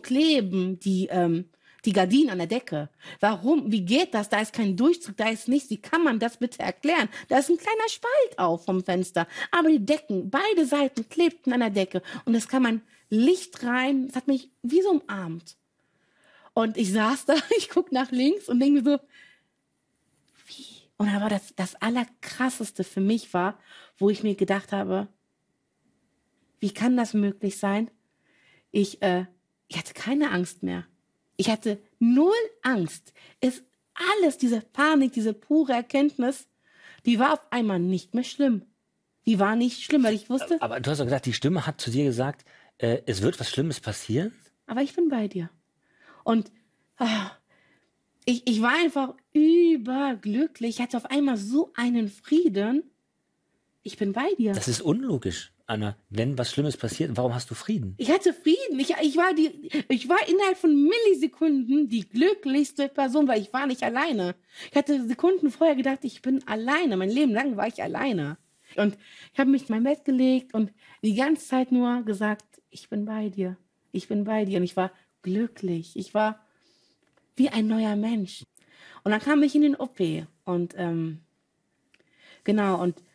kleben die Gardinen an der Decke. Warum? Wie geht das? Da ist kein Durchzug, da ist nichts. Wie kann man das bitte erklären? Da ist ein kleiner Spalt auf vom Fenster. Aber die Decken, beide Seiten klebten an der Decke. Und es kam ein Licht rein. Es hat mich wie so umarmt. Und ich saß da, ich guck nach links und denke mir so, wie? Und aber das Allerkrasseste für mich war, wo ich mir gedacht habe, wie kann das möglich sein? Ich hatte keine Angst mehr. Ich hatte null Angst. Alles, diese Panik, diese pure Erkenntnis, die war auf einmal nicht mehr schlimm. Die war nicht schlimm, weil ich wusste, Aber du hast doch gesagt, die Stimme hat zu dir gesagt, es wird was Schlimmes passieren? aber ich bin bei dir. Und ich war einfach überglücklich. Ich hatte auf einmal so einen Frieden. Ich bin bei dir. Das ist unlogisch, Anna. Wenn was Schlimmes passiert, warum hast du Frieden? Ich hatte Frieden. Ich war innerhalb von Millisekunden die glücklichste Person, weil ich war nicht alleine. Ich hatte Sekunden vorher gedacht, ich bin alleine. Mein Leben lang war ich alleine. Und ich habe mich in mein Bett gelegt und die ganze Zeit nur gesagt, ich bin bei dir. Ich bin bei dir. Und ich war glücklich. Ich war wie ein neuer Mensch. Und dann kam ich in den OP. Und genau, und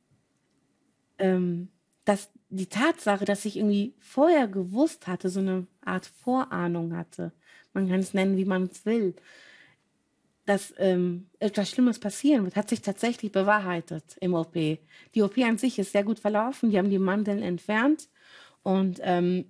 die Tatsache, dass ich irgendwie vorher gewusst hatte, so eine Art Vorahnung hatte, man kann es nennen, wie man es will, dass etwas Schlimmes passieren wird, hat sich tatsächlich bewahrheitet im OP. Die OP an sich ist sehr gut verlaufen, die haben die Mandeln entfernt und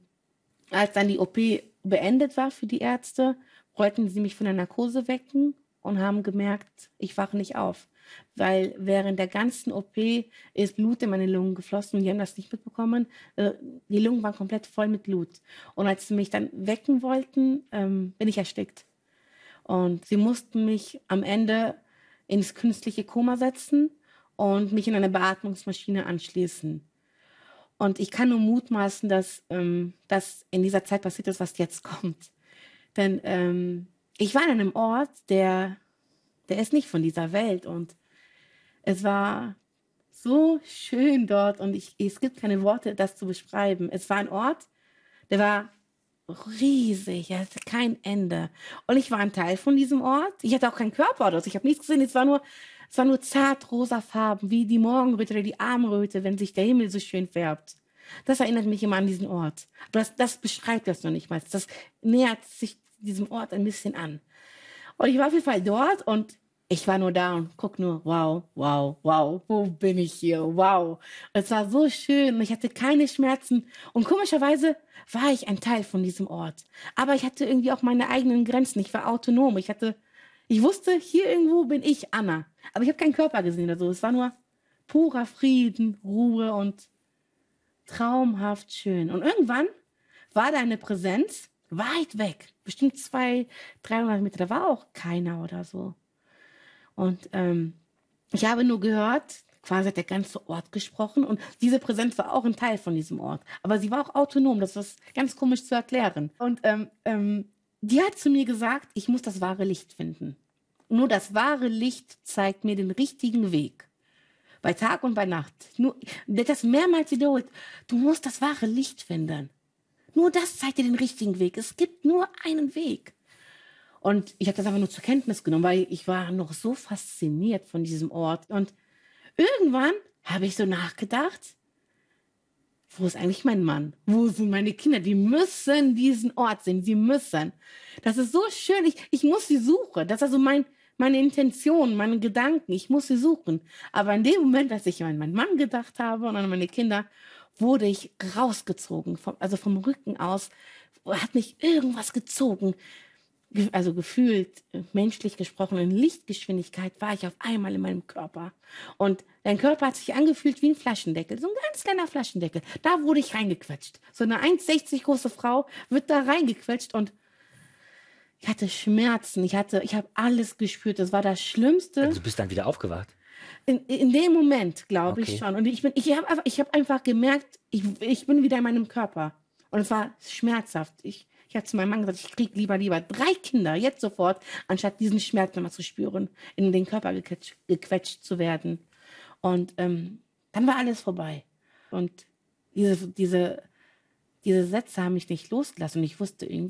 als dann die OP beendet war für die Ärzte, wollten sie mich von der Narkose wecken und haben gemerkt, ich wache nicht auf. Weil während der ganzen OP ist Blut in meine Lungen geflossen und die haben das nicht mitbekommen. Die Lungen waren komplett voll mit Blut. Und als sie mich dann wecken wollten, bin ich erstickt. Und sie mussten mich am Ende ins künstliche Koma setzen und mich in eine Beatmungsmaschine anschließen. Und ich kann nur mutmaßen, dass das in dieser Zeit passiert ist, was jetzt kommt. Denn ich war an einem Ort, der ist nicht von dieser Welt und es war so schön dort und es gibt keine Worte, das zu beschreiben. Es war ein Ort, der war riesig, er hatte kein Ende. Und ich war ein Teil von diesem Ort. Ich hatte auch keinen Körper dort, ich habe nichts gesehen. Es war nur zart rosa Farben, wie die Morgenröte oder die Abendröte, wenn sich der Himmel so schön färbt. Das erinnert mich immer an diesen Ort. Aber das beschreibt das noch nicht mal. Das nähert sich diesem Ort ein bisschen an. Und ich war auf jeden Fall dort und ich war nur da und guck nur, wow, wow, wow, wo bin ich hier, wow. Es war so schön und ich hatte keine Schmerzen und komischerweise war ich ein Teil von diesem Ort. Aber ich hatte irgendwie auch meine eigenen Grenzen, ich war autonom, ich wusste, hier irgendwo bin ich Anna. Aber ich habe keinen Körper gesehen oder so, es war nur purer Frieden, Ruhe und traumhaft schön. Und irgendwann war da eine Präsenz weit weg, bestimmt 200, 300 Meter, da war auch keiner oder so. Und ich habe nur gehört, quasi hat der ganze Ort gesprochen und diese Präsenz war auch ein Teil von diesem Ort. Aber sie war auch autonom, das ist ganz komisch zu erklären. Und die hat zu mir gesagt, ich muss das wahre Licht finden. Nur das wahre Licht zeigt mir den richtigen Weg. Bei Tag und bei Nacht. Nur, der hat das mehrmals wiederholt. Du musst das wahre Licht finden. Nur das zeigt dir den richtigen Weg. Es gibt nur einen Weg. Und ich habe das einfach nur zur Kenntnis genommen, weil ich war noch so fasziniert von diesem Ort. Und irgendwann habe ich so nachgedacht, wo ist eigentlich mein Mann? Wo sind meine Kinder? Die müssen diesen Ort sehen. Sie müssen. Das ist so schön. Ich muss sie suchen. Das ist also meine Intention, meine Gedanken. Ich muss sie suchen. Aber in dem Moment, als ich an meinen Mann gedacht habe und an meine Kinder, wurde ich rausgezogen. Vom Rücken aus hat mich irgendwas gezogen. Also gefühlt, menschlich gesprochen, in Lichtgeschwindigkeit war ich auf einmal in meinem Körper. Und dein Körper hat sich angefühlt wie ein Flaschendeckel, so ein ganz kleiner Flaschendeckel. Da wurde ich reingequetscht. So eine 1,60 große Frau wird da reingequetscht und ich hatte Schmerzen. Ich habe alles gespürt. Das war das Schlimmste. Also du bist dann wieder aufgewacht? In dem Moment, glaube ich Okay. schon. Und ich habe einfach gemerkt, ich bin wieder in meinem Körper. Und es war schmerzhaft. Ich habe zu meinem Mann gesagt, ich kriege lieber 3 Kinder, jetzt sofort, anstatt diesen Schmerz nochmal zu spüren, in den Körper gequetscht zu werden. Und dann war alles vorbei. Und diese Sätze haben mich nicht losgelassen. Und ich wusste irgendwie,